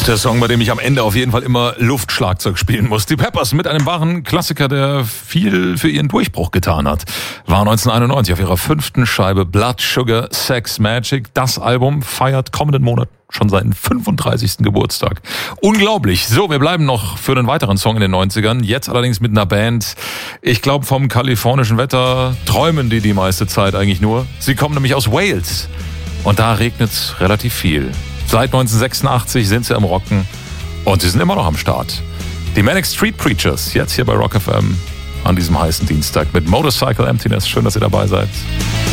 ist der Song, bei dem ich am Ende auf jeden Fall immer Luftschlagzeug spielen muss. Die Peppers mit einem wahren Klassiker, der viel für ihren Durchbruch getan hat, war 1991 auf ihrer 5. Scheibe Blood Sugar Sex Magic. Das Album feiert kommenden Monat schon seinen 35. Geburtstag. Unglaublich. So, wir bleiben noch für einen weiteren Song in den 90ern. Jetzt allerdings mit einer Band. Ich glaube, vom kalifornischen Wetter träumen die meiste Zeit eigentlich nur. Sie kommen nämlich aus Wales. Und da regnet es relativ viel. Seit 1986 sind sie am Rocken und sie sind immer noch am Start. Die Manic Street Preachers, jetzt hier bei Rock FM an diesem heißen Dienstag mit Motorcycle Emptiness. Schön, dass ihr dabei seid.